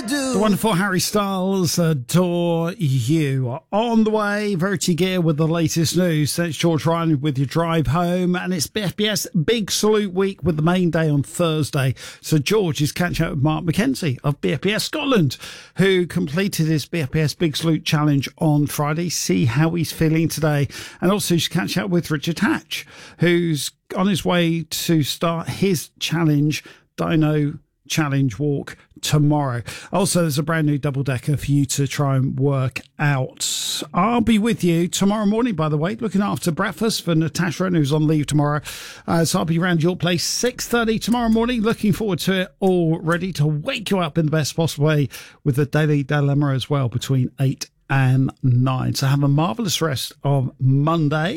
do. The wonderful Harry Styles, Adore You. On the way, Verity Gear with the latest news. Thanks, George Ryan, with your drive home. And it's BFBS Big Salute Week with the main day on Thursday. So George is catching up with Mark McKenzie of BFBS Scotland, who completed his BFBS Big Salute Challenge on Friday. See how he's feeling today. And also he's catching up with Richard Hatch, who's on his way to start his challenge, Dino Challenge Walk, tomorrow. Also, there's a brand new double-decker for you to try and work out. I'll be with you tomorrow morning, by the way, looking after breakfast for Natasha, who's on leave tomorrow. So I'll be around your place 6:30 tomorrow morning. Looking forward to it, all ready to wake you up in the best possible way with the Daily Dilemma as well between 8 and 9. So have a marvellous rest of Monday.